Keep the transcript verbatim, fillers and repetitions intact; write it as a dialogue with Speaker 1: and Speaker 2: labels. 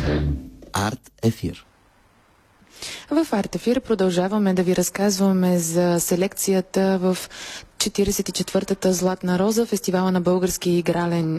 Speaker 1: Арт Ефир.
Speaker 2: В Арт Ефир продължаваме да ви разказваме за селекцията в четиридесет и четвъртата Златна роза, фестивала на български игрален